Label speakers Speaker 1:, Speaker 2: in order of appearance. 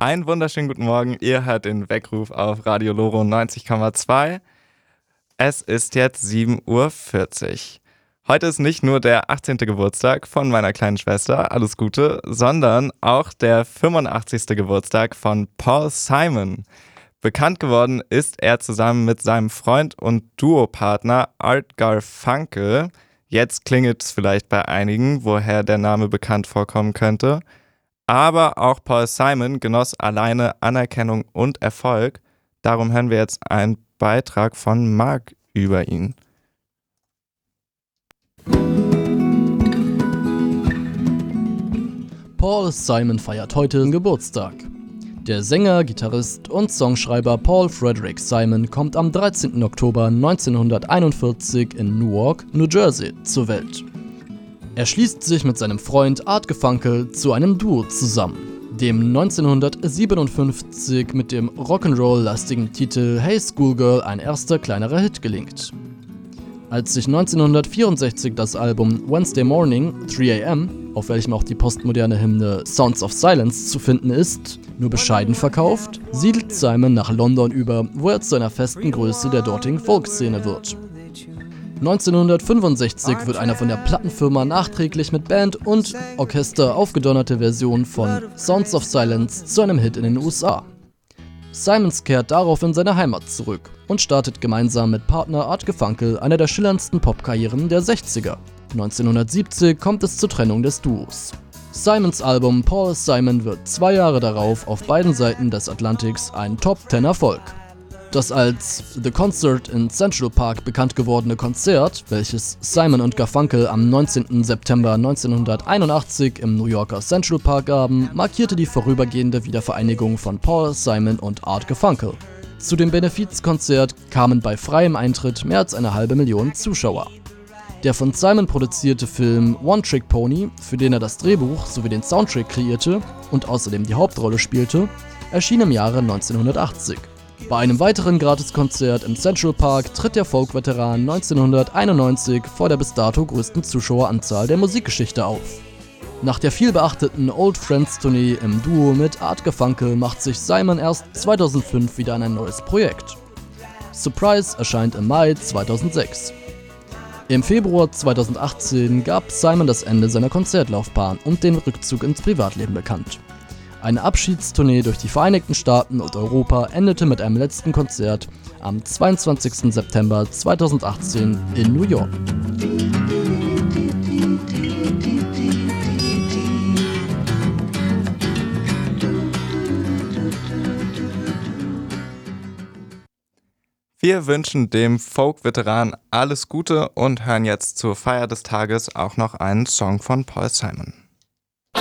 Speaker 1: Einen wunderschönen guten Morgen. Ihr hört den Weckruf auf Radio Loro 90,2. Es ist jetzt 7:40 Uhr. Heute ist nicht nur der 18. Geburtstag von meiner kleinen Schwester, alles Gute, sondern auch der 85. Geburtstag von Paul Simon. Bekannt geworden ist er zusammen mit seinem Freund und Duopartner Art Garfunkel. Jetzt klingelt es vielleicht bei einigen, woher der Name bekannt vorkommen könnte. Aber auch Paul Simon genoss alleine Anerkennung und Erfolg. Darum hören wir jetzt einen Beitrag von Marc über ihn.
Speaker 2: Paul Simon feiert heute Geburtstag. Der Sänger, Gitarrist und Songschreiber Paul Frederick Simon kommt am 13. Oktober 1941 in Newark, New Jersey, zur Welt. Er schließt sich mit seinem Freund Art Garfunkel zu einem Duo zusammen, dem 1957 mit dem Rock'n'Roll-lastigen Titel Hey Schoolgirl ein erster kleinerer Hit gelingt. Als sich 1964 das Album Wednesday Morning, 3 AM, auf welchem auch die postmoderne Hymne Sounds of Silence zu finden ist, nur bescheiden verkauft, siedelt Simon nach London über, wo er zu einer festen Größe der dortigen Folkszene wird. 1965 wird eine von der Plattenfirma nachträglich mit Band und Orchester aufgedonnerte Version von Sounds of Silence zu einem Hit in den USA. Simons kehrt darauf in seine Heimat zurück und startet gemeinsam mit Partner Art Garfunkel eine der schillerndsten Popkarrieren der 60er. 1970 kommt es zur Trennung des Duos. Simons Album Paul Simon wird 2 Jahre darauf auf beiden Seiten des Atlantiks ein Top-10-Erfolg. Das als The Concert in Central Park bekannt gewordene Konzert, welches Simon und Garfunkel am 19. September 1981 im New Yorker Central Park gaben, markierte die vorübergehende Wiedervereinigung von Paul Simon und Art Garfunkel. Zu dem Benefizkonzert kamen bei freiem Eintritt mehr als 500.000 Zuschauer. Der von Simon produzierte Film One Trick Pony, für den er das Drehbuch sowie den Soundtrack kreierte und außerdem die Hauptrolle spielte, erschien im Jahre 1980. Bei einem weiteren Gratiskonzert im Central Park tritt der Folk-Veteran 1991 vor der bis dato größten Zuschaueranzahl der Musikgeschichte auf. Nach der vielbeachteten Old Friends-Tournee im Duo mit Art Garfunkel macht sich Simon erst 2005 wieder an ein neues Projekt. Surprise erscheint im Mai 2006. Im Februar 2018 gab Simon das Ende seiner Konzertlaufbahn und den Rückzug ins Privatleben bekannt. Eine Abschiedstournee durch die Vereinigten Staaten und Europa endete mit einem letzten Konzert am 22. September 2018 in New York.
Speaker 1: Wir wünschen dem Folk-Veteran alles Gute und hören jetzt zur Feier des Tages auch noch einen Song von Paul Simon.